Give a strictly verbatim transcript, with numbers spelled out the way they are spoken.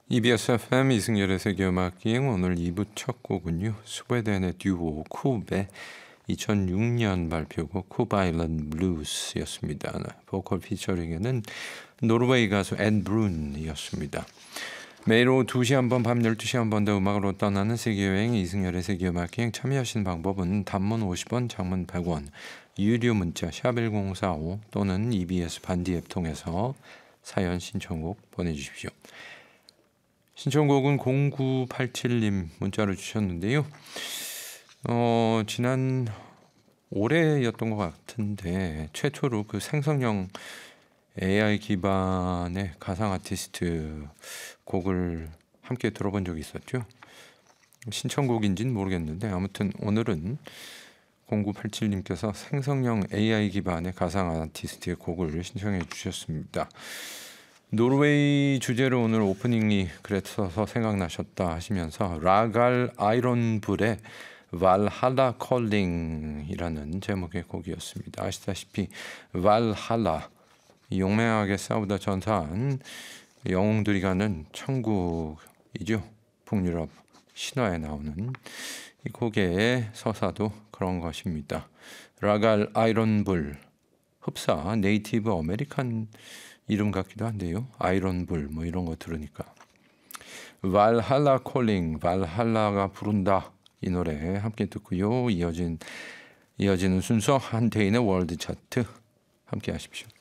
이비에스 에프엠 이승열의 세계음악기행 오늘 이 부 첫 곡은요. 스웨덴의 듀오 쿱의 이천육 년 발표곡 쿱 아일랜드 블루스였습니다. 보컬 피처링에는 노르웨이 가수 앤 브룬이었습니다. 매일 오후 두 시 한 번, 밤 열두 시 한 번 더 음악으로 떠나는 세계여행 이승열의 세계음악기행 참여하시는 방법은 단문 오십 원, 장문 백 원, 유료 문자 샵 일공사오 또는 이비에스 반디 앱 통해서 사연 신청곡 보내주십시오. 신청곡은 공구팔칠 님 문자로 주셨는데요. 어, 지난 올해였던 것 같은데 최초로 그 생성형 에이아이 기반의 가상 아티스트 곡을 함께 들어본 적이 있었죠. 신청곡인지는 모르겠는데 아무튼 오늘은 공구팔칠 님께서 생성형 에이아이 기반의 가상 아티스트의 곡을 신청해 주셨습니다. 노르웨이 주제로 오늘 오프닝이 그래서 생각나셨다 하시면서 라갈 아이론불의 발할라 콜링이라는 제목의 곡이었습니다. 아시다시피 발할라, 용맹하게 싸우다 전사한 영웅들이 가는 천국이죠. 북유럽 신화에 나오는 이 곡의 서사도 그런 것입니다. 라갈 아이론불, 흡사 네이티브 아메리칸 이름 같기도 한데요. 아이론불 뭐 이런 거 들으니까 발할라 콜링, 발할라가 부른다, 이 노래 함께 듣고요. 이어진 이어지는 순서 한태인의 월드 차트 함께 하십시오.